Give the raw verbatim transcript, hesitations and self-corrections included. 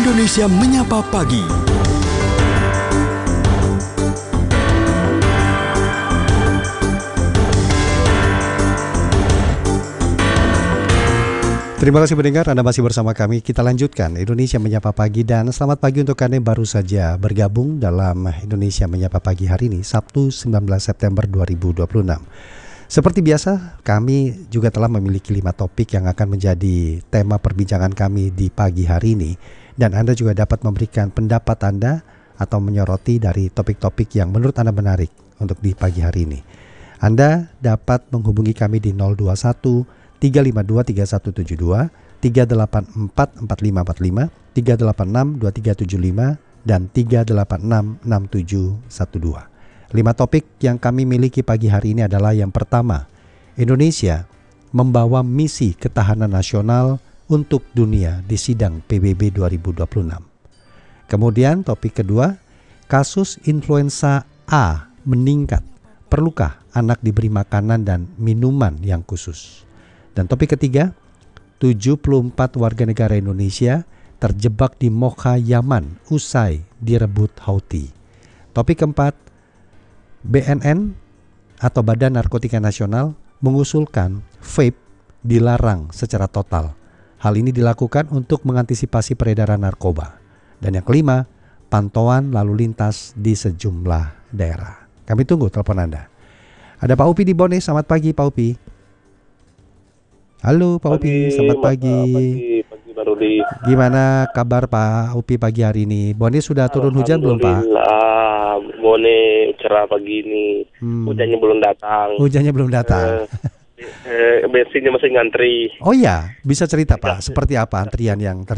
Indonesia Menyapa Pagi. Terima kasih pendengar, Anda masih bersama kami. Kita lanjutkan Indonesia Menyapa Pagi, dan selamat pagi untuk Anda yang baru saja bergabung dalam Indonesia Menyapa Pagi hari ini, Sabtu sembilan belas September dua ribu dua puluh enam. Seperti biasa, kami juga telah memiliki lima topik yang akan menjadi tema perbincangan kami di pagi hari ini, dan Anda juga dapat memberikan pendapat Anda atau menyoroti dari topik-topik yang menurut Anda menarik untuk di pagi hari ini. Anda dapat menghubungi kami di nol dua satu tiga lima dua tiga satu tujuh dua, tiga delapan empat empat lima empat lima, tiga delapan enam dua tiga tujuh lima, dan tiga delapan enam enam tujuh satu dua. Lima topik yang kami miliki pagi hari ini adalah yang pertama, Indonesia membawa misi ketahanan nasional untuk dunia di sidang P B B dua ribu dua puluh enam. Kemudian topik kedua, kasus influenza A meningkat. Perlukah anak diberi makanan dan minuman yang khusus? Dan topik ketiga, tujuh puluh empat warga negara Indonesia terjebak di Mocha, Yaman usai direbut Houthi. Topik keempat, B N N atau Badan Narkotika Nasional mengusulkan vape dilarang secara total. Hal ini dilakukan untuk mengantisipasi peredaran narkoba. Dan yang kelima, pantauan lalu lintas di sejumlah daerah. Kami tunggu telepon Anda. Ada Pak Upi di Bone, selamat pagi Pak Upi. Halo Pak Upi, selamat pagi. Pagi, pagi baru di. Gimana kabar Pak Upi pagi hari ini? Bone sudah turun hujan belum Pak? Alhamdulillah, Bone cerah pagi ini. Hmm. Hujannya belum datang. Hujannya belum datang. Eh, eh, bensinnya masih ngantri. Oh iya, bisa cerita Pak, seperti apa antrian yang terjadi?